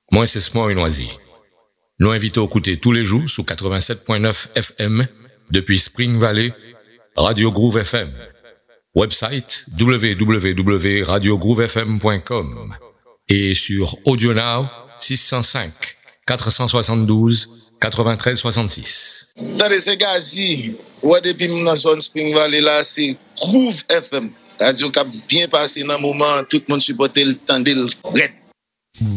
Moi, c'est Small Noisy. Nous invitons à écouter tous les jours sous 87.9 FM depuis Spring Valley, Radio Groove FM. Website www.radiogroovefm.com et sur AudioNow 605 472 93 66. Attendez, c'est Gazi. Ouais, depuis dans la zone Spring Valley là, c'est Groove FM. Radio qui a bien passé dans le moment, tout le monde supporte le temps de